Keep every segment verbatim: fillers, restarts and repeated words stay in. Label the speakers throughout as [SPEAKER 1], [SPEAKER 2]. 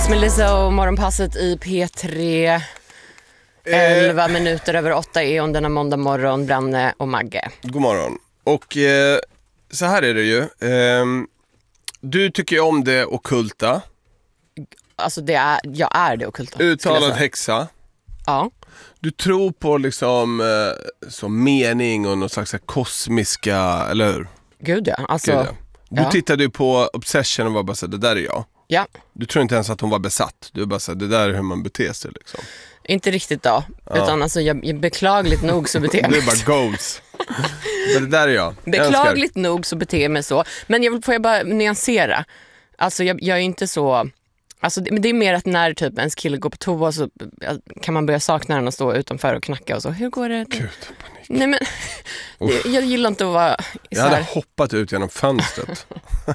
[SPEAKER 1] Yes, Melissa och morgonpasset i P tre. elva eh. minuter över åtta är on denna måndag morgon, Branne och Magge.
[SPEAKER 2] God morgon. Och eh, så här är det ju. Eh, du tycker om det ockulta.
[SPEAKER 1] Alltså det är, jag är det ockulta.
[SPEAKER 2] Uttalad häxa.
[SPEAKER 1] Ja.
[SPEAKER 2] Du tror på liksom eh, som mening och någon slags kosmiska, eller hur?
[SPEAKER 1] Gud ja, alltså.
[SPEAKER 2] Gud, ja. Du
[SPEAKER 1] ja.
[SPEAKER 2] tittade ju på Obsession och var bara så det där är jag.
[SPEAKER 1] Ja.
[SPEAKER 2] Du tror inte ens att hon var besatt. Du är bara så det där är hur man beter sig liksom.
[SPEAKER 1] Inte riktigt då, ja. Utan alltså jag, jag beklagligt nog så beter jag mig.
[SPEAKER 2] Det är bara goals. Men det där är jag.
[SPEAKER 1] Beklagligt jag nog så beter jag mig så. Men jag får jag bara nyansera. Alltså jag, jag är inte så. Alltså det, men det är mer att när typ ens kille går på toa så kan man börja sakna den och stå utanför och knacka och så. Hur går det?
[SPEAKER 2] Gud, panik.
[SPEAKER 1] Nej men jag, jag gillar inte att vara
[SPEAKER 2] jag hade hoppat ut genom fönstret.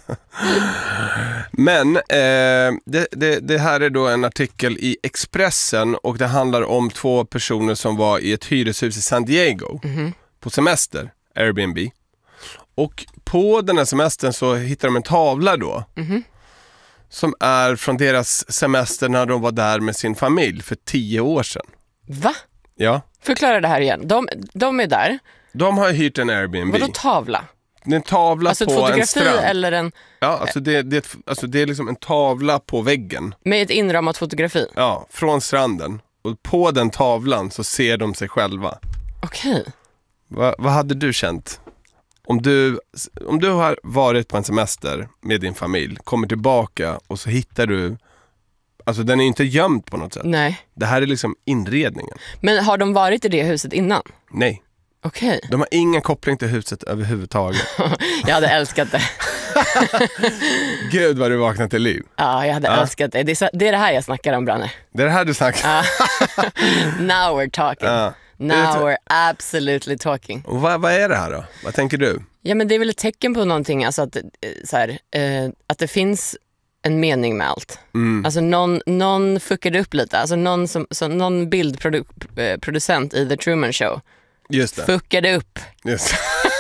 [SPEAKER 2] Men eh, det, det, det här är då en artikel i Expressen och det handlar om två personer som var i ett hyreshus i San Diego mm-hmm. på semester, Airbnb. Och på den här semestern så hittar de en tavla då. Mm-hmm. Som är från deras semester när de var där med sin familj för tio år sedan.
[SPEAKER 1] Va?
[SPEAKER 2] Ja.
[SPEAKER 1] Förklara det här igen. De, de är där.
[SPEAKER 2] De har hyrt en Airbnb.
[SPEAKER 1] Vadå tavla?
[SPEAKER 2] Det är en tavla
[SPEAKER 1] alltså
[SPEAKER 2] på en strand.
[SPEAKER 1] Alltså eller en...
[SPEAKER 2] Ja, alltså det, det, alltså det är liksom en tavla på väggen.
[SPEAKER 1] Med ett inramat fotografi?
[SPEAKER 2] Ja, från stranden. Och på den tavlan så ser de sig själva.
[SPEAKER 1] Okej. Okay.
[SPEAKER 2] Va, vad hade du känt? Om du, om du har varit på en semester med din familj, kommer tillbaka och så hittar du... Alltså den är inte gömd på något sätt.
[SPEAKER 1] Nej.
[SPEAKER 2] Det här är liksom inredningen.
[SPEAKER 1] Men har de varit i det huset innan?
[SPEAKER 2] Nej.
[SPEAKER 1] Okej. Okay.
[SPEAKER 2] De har ingen koppling till huset överhuvudtaget.
[SPEAKER 1] Jag hade älskat det.
[SPEAKER 2] Gud vad du vaknat till liv.
[SPEAKER 1] Ja, jag hade ja. älskat det. Det är, så, det är det här jag snackar om, Branne.
[SPEAKER 2] Det är det här du snackar.
[SPEAKER 1] Now we're talking. Ja. Now we're absolutely talking.
[SPEAKER 2] Och vad, vad är det här då? Vad tänker du?
[SPEAKER 1] Ja, men det är väl ett tecken på någonting. Alltså att, så här, eh, att det finns en mening med allt. Mm. Alltså någon, någon fuckade upp lite. Alltså någon, som, så, någon bildproducent i The Truman Show.
[SPEAKER 2] Just det.
[SPEAKER 1] Fuckade upp.
[SPEAKER 2] Just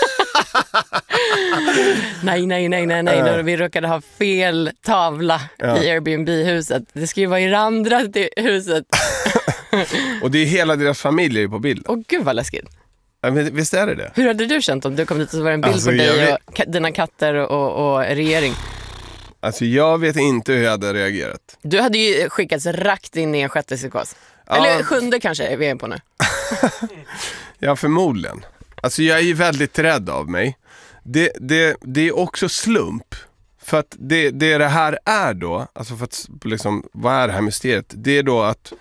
[SPEAKER 1] nej, nej, nej, nej, nej. Uh. Vi råkade ha fel tavla uh. i Airbnb-huset. Det ska ju vara i det andra huset.
[SPEAKER 2] Och det är hela deras familj på bilden.
[SPEAKER 1] Åh gud vad läskigt.
[SPEAKER 2] Ja, men visst är det det?
[SPEAKER 1] Hur hade du känt om du kom dit och så var det en bild alltså, på dig och vet... dina katter och, och regering?
[SPEAKER 2] Alltså jag vet inte hur jag hade reagerat.
[SPEAKER 1] Du hade ju skickats rakt in i en sjätte psykos. Ja. Eller sjunde kanske är vi är på nu.
[SPEAKER 2] Ja, förmodligen. Alltså jag är ju väldigt rädd av mig. Det, det, det är också slump. För att det, det det här är då, alltså för att liksom, vad är det här mysteriet? Det är då att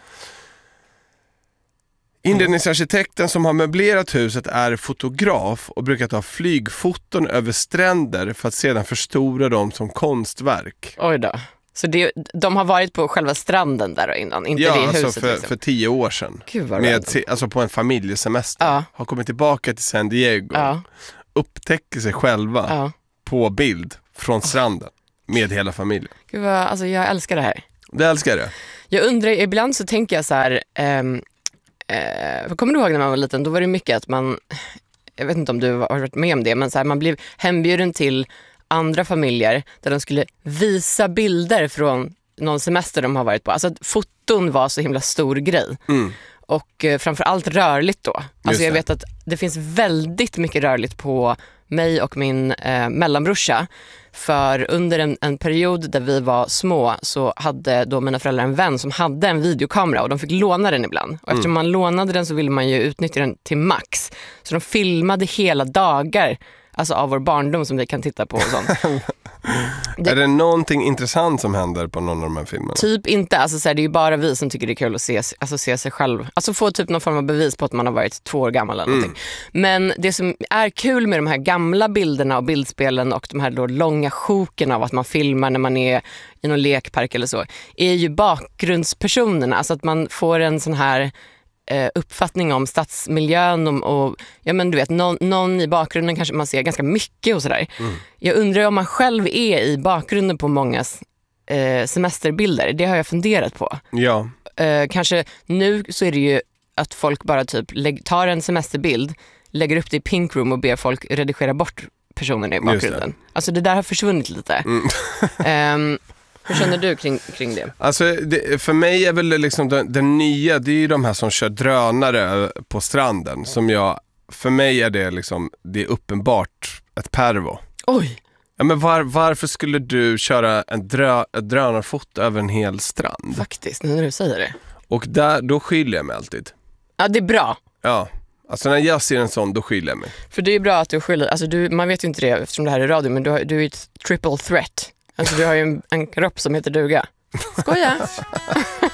[SPEAKER 2] inredningsarkitekten som har möblerat huset är fotograf och brukar ta flygfoton över stränder för att sedan förstora dem som konstverk.
[SPEAKER 1] Oj då. Så det, de har varit på själva stranden där innan, inte
[SPEAKER 2] ja,
[SPEAKER 1] det huset?
[SPEAKER 2] Alltså för,
[SPEAKER 1] liksom.
[SPEAKER 2] för tio år sedan.
[SPEAKER 1] Gud vad
[SPEAKER 2] med, alltså på en familjesemester.
[SPEAKER 1] Ja.
[SPEAKER 2] Har kommit tillbaka till San Diego.
[SPEAKER 1] Ja.
[SPEAKER 2] Upptäcker sig själva ja. på bild från stranden med hela familjen.
[SPEAKER 1] Gud vad, alltså jag älskar det här.
[SPEAKER 2] Det älskar det.
[SPEAKER 1] Jag undrar, ibland så tänker jag så här... Um, uh, kommer du ihåg när man var liten? Då var det mycket att man... Jag vet inte om du har varit med om det, men så här, man blev hembjuden till andra familjer där de skulle visa bilder från någon semester de har varit på. Alltså att foton var så himla stor grej. Mm. Och eh, framförallt rörligt då. Alltså jag vet att det finns väldigt mycket rörligt på mig och min eh, mellanbrorsa. För under en, en period där vi var små så hade då mina föräldrar en vän som hade en videokamera och de fick låna den ibland. Och eftersom man lånade den så ville man ju utnyttja den till max. Så de filmade hela dagar. Alltså av vår barndom som vi kan titta på och sånt. Det,
[SPEAKER 2] är det någonting intressant som händer på någon av de här filmerna?
[SPEAKER 1] Typ inte. Alltså, så här, det är ju bara vi som tycker det är kul att se, alltså, se sig själv. Alltså få typ någon form av bevis på att man har varit två år gammal eller någonting. Mm. Men det som är kul med de här gamla bilderna och bildspelen och de här då långa sjoken av att man filmar när man är i någon lekpark eller så, är ju bakgrundspersonerna. Alltså att man får en sån här uppfattning om stadsmiljön och, och ja men du vet någon, någon i bakgrunden kanske man ser ganska mycket och sådär. Mm. Jag undrar om man själv är i bakgrunden på mångas eh, semesterbilder. Det har jag funderat på.
[SPEAKER 2] Ja.
[SPEAKER 1] Eh, kanske nu så är det ju att folk bara typ lägg, tar en semesterbild, lägger upp det i Pink Room och ber folk redigera bort personerna i bakgrunden. Det. Alltså det där har försvunnit lite. Mm. um, Hur känner du kring, kring det?
[SPEAKER 2] Alltså, det, för mig är väl det liksom den, den nya, det är ju de här som kör drönare på stranden. Som jag, för mig är det liksom, det är uppenbart ett pervo.
[SPEAKER 1] Oj!
[SPEAKER 2] Ja, men var, varför skulle du köra en drö, ett drönarfoto över en hel strand?
[SPEAKER 1] Faktiskt, nu när du säger det.
[SPEAKER 2] Och där, då skiljer jag mig alltid.
[SPEAKER 1] Ja, det är bra.
[SPEAKER 2] Ja, alltså när jag ser en sån, då skiljer jag mig.
[SPEAKER 1] För det är bra att du skiljer, alltså du, man vet ju inte det eftersom det här är radio, men du, har, du är ett triple threat. Alltså du har ju en, en kropp som heter duga. Skoja!